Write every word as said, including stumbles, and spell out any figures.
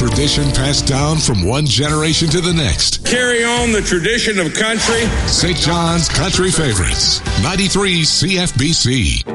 tradition passed down from one generation to the next. Carry on the tradition of country. Saint John's Country Favorites, ninety-three C F B C.